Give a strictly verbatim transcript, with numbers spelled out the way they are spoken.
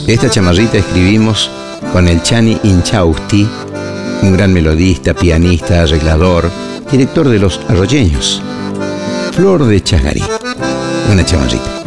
Esta chamarrita escribimos con el Chani Inchausti, un gran melodista, pianista, arreglador, director de Los Arroyeños. Flor de Chagarí, una chamarrita.